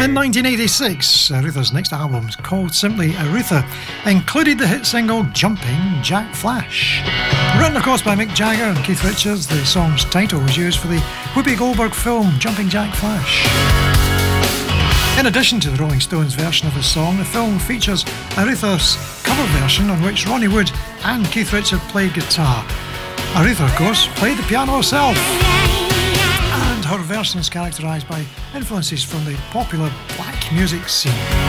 In 1986, Aretha's next album, called simply Aretha, included the hit single Jumping Jack Flash. Written of course by Mick Jagger and Keith Richards, the song's title was used for the Whoopi Goldberg film Jumping Jack Flash. In addition to the Rolling Stones version of the song, the film features Aretha's cover version on which Ronnie Wood and Keith Richards played guitar. Aretha, of course, played the piano herself. And her version is characterised by influences from the popular black music scene.